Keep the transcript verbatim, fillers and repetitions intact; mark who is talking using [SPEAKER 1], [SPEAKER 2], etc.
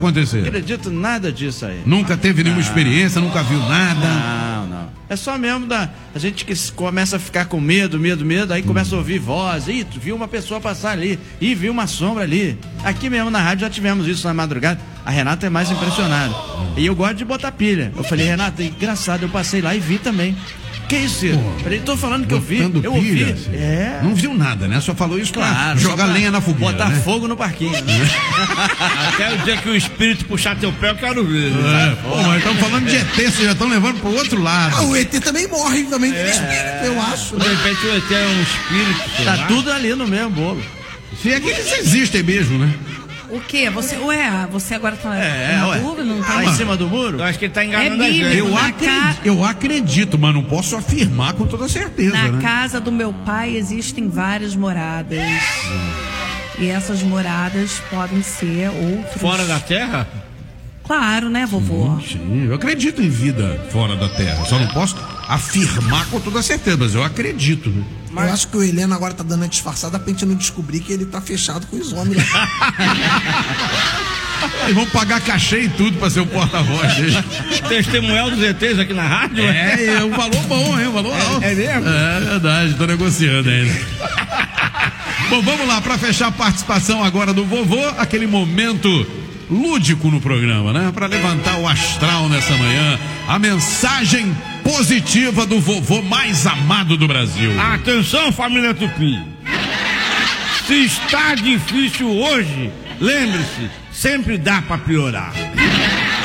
[SPEAKER 1] acontecer?
[SPEAKER 2] Não acredito nada disso aí.
[SPEAKER 1] Nunca teve nenhuma
[SPEAKER 2] não.
[SPEAKER 1] experiência, nunca viu nada?
[SPEAKER 2] Não, não. É só mesmo da a gente que começa a ficar com medo, medo, medo, aí começa a ouvir voz. Ih, tu viu uma pessoa passar ali. Ih, viu uma sombra ali. Aqui mesmo na rádio já tivemos isso na madrugada. A Renata é mais impressionada. E eu gosto de botar pilha. Eu falei, Renata, engraçado, eu passei lá e vi também. Que isso, Ciro? Falei, tô falando que eu vi, eu ouvi. É.
[SPEAKER 1] Não viu nada, né? Só falou isso pra
[SPEAKER 2] Claro,
[SPEAKER 1] jogar
[SPEAKER 2] pra
[SPEAKER 1] lenha na fogueira,
[SPEAKER 2] botar
[SPEAKER 1] né?
[SPEAKER 2] fogo no parquinho, né?
[SPEAKER 3] Até o dia que o espírito puxar teu pé, eu quero ver.
[SPEAKER 1] É, pô, mas estamos falando de E T, vocês já estão levando pro outro lado.
[SPEAKER 4] Ah, o E T também morre, também tem espírito, eu acho.
[SPEAKER 3] De repente o E T é um espírito. sei
[SPEAKER 2] Tá
[SPEAKER 3] lá.
[SPEAKER 2] tudo ali no mesmo bolo.
[SPEAKER 1] Se é que eles existem mesmo, né?
[SPEAKER 5] O quê? Você, ué, você agora tá
[SPEAKER 2] É,
[SPEAKER 5] na
[SPEAKER 2] ué.
[SPEAKER 5] dúvida? Não tá
[SPEAKER 2] Lá em cima do muro?
[SPEAKER 3] Eu acho que ele tá
[SPEAKER 5] É
[SPEAKER 3] enganando a
[SPEAKER 5] bíblico.
[SPEAKER 3] gente.
[SPEAKER 1] Eu,
[SPEAKER 5] Na
[SPEAKER 1] acredito,
[SPEAKER 5] ca-
[SPEAKER 1] eu acredito, mas não posso afirmar com toda certeza,
[SPEAKER 5] Na
[SPEAKER 1] né?
[SPEAKER 5] casa do meu pai existem várias moradas. E essas moradas podem ser outros.
[SPEAKER 3] Fora da terra?
[SPEAKER 5] Claro, né, vovô?
[SPEAKER 1] Sim, eu acredito em vida fora da Terra. Só não posso afirmar com toda certeza, mas eu acredito, né?
[SPEAKER 4] Eu acho que o Heleno agora tá dando a disfarçada pra gente não descobrir que ele tá fechado com os homens lá.
[SPEAKER 1] E vão pagar cachê e tudo pra ser o porta-voz dele.
[SPEAKER 3] Testemunhal dos E Tês aqui na rádio?
[SPEAKER 1] É, é um valor bom, hein? Um valor alto.
[SPEAKER 3] É mesmo?
[SPEAKER 1] É verdade, tô negociando ainda. Bom, vamos lá, pra fechar a participação agora do vovô, aquele momento lúdico no programa, né? Pra levantar o astral nessa manhã, a mensagem positiva do vovô mais amado do Brasil.
[SPEAKER 3] Atenção, família Tupi. Se está difícil hoje, lembre-se, sempre dá pra piorar.